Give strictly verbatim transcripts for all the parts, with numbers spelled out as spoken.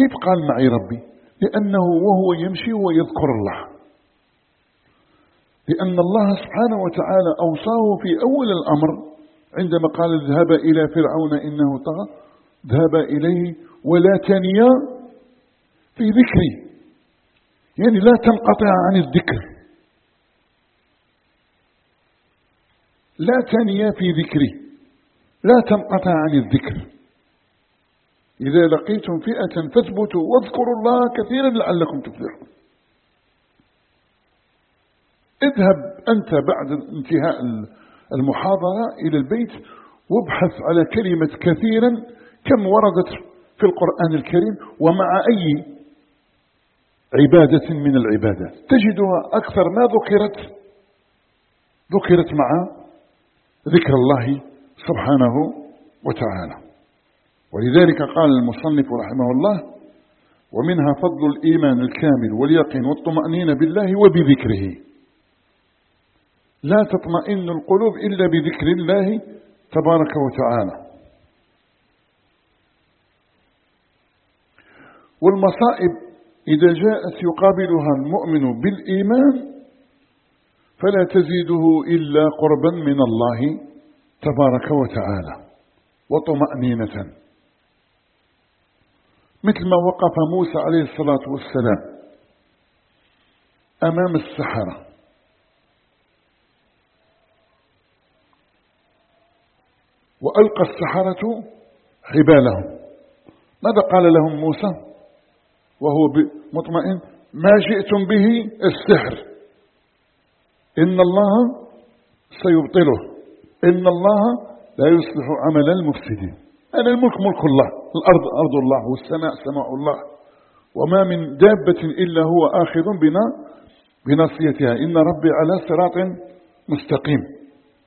كيف قال معي ربي؟ لأنه وهو يمشي ويذكر الله، لأن الله سبحانه وتعالى أوصاه في أول الأمر عندما قال اذهب إلى فرعون إنه طغى، اذهب إليه ولا تنيا في ذكري، يعني لا تنقطع عن الذكر، لا تنيا في ذكري، لا تنقطع عن الذكر. إذا لقيتم فئة فاثبتوا واذكروا الله كثيرا لعلكم تفلحون. اذهب أنت بعد انتهاء المحاضرة إلى البيت وابحث على كلمة كثيرا كم وردت في القرآن الكريم ومع أي عبادة من العبادات، تجدها أكثر ما ذكرت ذكرت مع ذكر الله سبحانه وتعالى. ولذلك قال المصنف رحمه الله: ومنها فضل الإيمان الكامل واليقين والطمأنينة بالله وبذكره. لا تطمئن القلوب إلا بذكر الله تبارك وتعالى. والمصائب إذا جاءت يقابلها المؤمن بالإيمان فلا تزيده إلا قربا من الله تبارك وتعالى وطمأنينة، مثل ما وقف موسى عليه الصلاة والسلام أمام السحرة وألقى السحرة حبالهم. ماذا قال لهم موسى وهو مطمئن؟ ما جئتم به السحر، إن الله سيبطله، إن الله لا يصلح عمل المفسدين. أنا الملك ملك الله، الأرض أرض الله، والسماء سماء الله، وما من دابة إلا هو آخذ بنا بناصيتها، إن ربي على صراط مستقيم.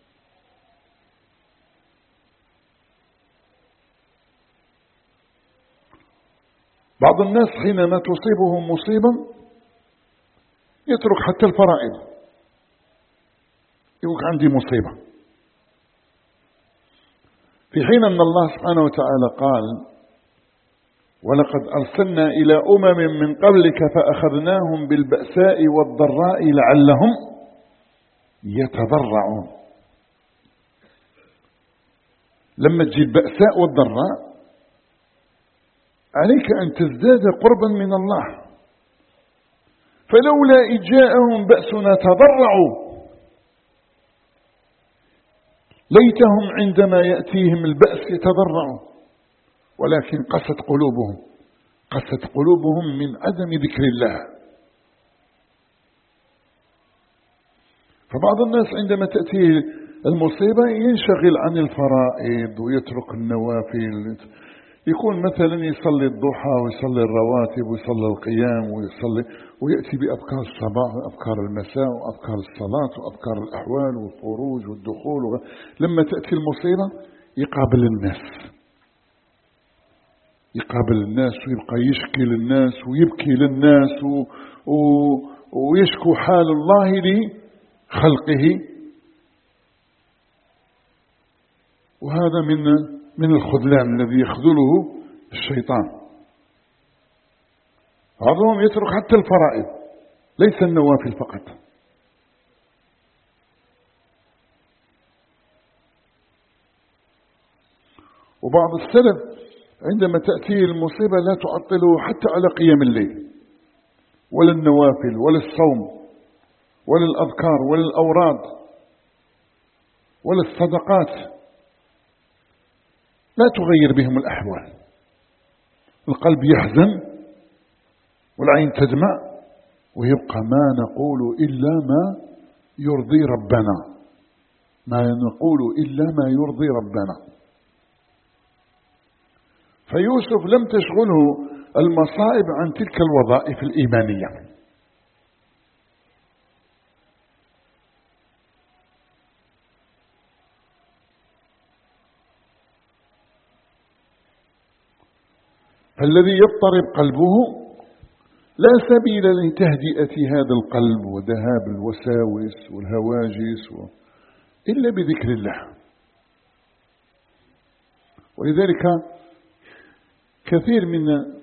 بعض الناس حينما تصيبهم مصيبة يترك حتى الفرائض، يقول عندي مصيبة، في حين أن الله سبحانه وتعالى قال: ولقد أرسلنا إلى أمم من قبلك فأخذناهم بالبأساء والضراء لعلهم يتضرعون. لما تجي البأساء والضراء عليك أن تزداد قربا من الله. فلولا إذ جاءهم بأسنا تضرعوا ليتهم عندما يأتيهم البأس يتضرعوا، ولكن قست قلوبهم قست قلوبهم من عدم ذكر الله. فبعض الناس عندما تأتيه المصيبة ينشغل عن الفرائض ويترك النوافل، يكون مثلا يصلي الضحى ويصلي الرواتب ويصلي القيام ويصلي ويأتي بأذكار الصباح وأذكار المساء وأذكار الصلاة وأذكار الأحوال والخروج والدخول وغ... لما تأتي المصيبة يقابل الناس يقابل الناس ويبقى يشكي للناس ويبكي للناس و... و... ويشكو حال الله لخلقه. وهذا من من الخذلان الذي يخذله الشيطان. بعضهم يترك حتى الفرائض ليس النوافل فقط. وبعض السلف عندما تأتيه المصيبة لا تعطله حتى على قيام الليل ولا النوافل ولا الصوم ولا الأذكار ولا الأوراد ولا الصدقات، لا تغير بهم الأحوال. القلب يحزن والعين تدمع ويبقى ما نقول إلا ما يرضي ربنا، ما نقول إلا ما يرضي ربنا. فيوسف لم تشغله المصائب عن تلك الوظائف الإيمانية. فالذي يضطرب قلبه لا سبيل لتهدئة هذا القلب وذهاب الوساوس والهواجس و... إلا بذكر الله. ولذلك كثير من